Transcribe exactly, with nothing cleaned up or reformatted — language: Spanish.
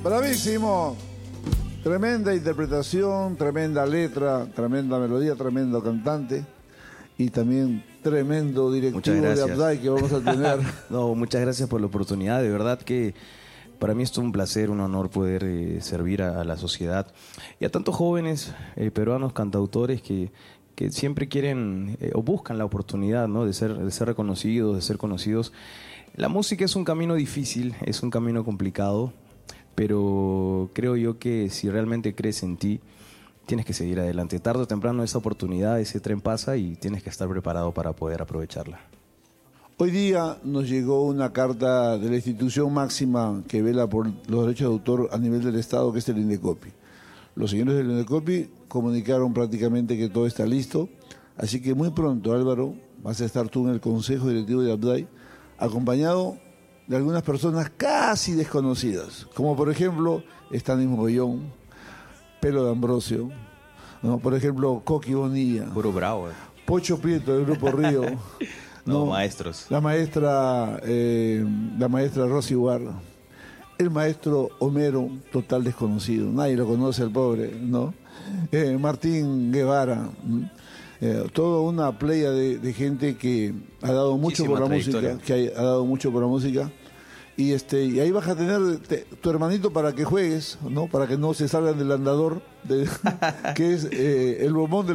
Bravísimo. Tremenda interpretación, tremenda letra, tremenda melodía, tremendo cantante y también tremendo directivo de Abday que vamos a tener. No, muchas gracias por la oportunidad. De verdad que para mí es un placer, un honor poder eh, servir a, a la sociedad y a tantos jóvenes eh, peruanos cantautores que, que siempre quieren eh, o buscan la oportunidad, ¿no?, de ser, de ser reconocidos, de ser conocidos. La música es un camino difícil, es un camino complicado, pero creo yo que si realmente crees en ti, tienes que seguir adelante. Tarde o temprano esa oportunidad, ese tren pasa y tienes que estar preparado para poder aprovecharla. Hoy día nos llegó una carta de la institución máxima que vela por los derechos de autor a nivel del Estado, que es el INDECOPI. Los señores del INDECOPI comunicaron prácticamente que todo está listo, así que muy pronto, Álvaro, vas a estar tú en el Consejo Directivo de Abday, acompañado de algunas personas casi desconocidas, como por ejemplo Stanley Mogollón, Pelo de Ambrosio, ¿no? Por ejemplo Coqui Bonilla, Puro bravo. Eh. Pocho Prieto del Grupo Río, no, no, maestros. La maestra, eh, la maestra Rosy Guarda, el maestro Homero, total desconocido, nadie lo conoce al pobre, ¿no? Eh, Martín Guevara. Eh, toda una playa de, de gente que ha dado mucho por la música, que ha, ha dado mucho por la música, y este y ahí vas a tener te, tu hermanito para que juegues, ¿no? Para que no se salgan del andador, de, que es eh, el bombón de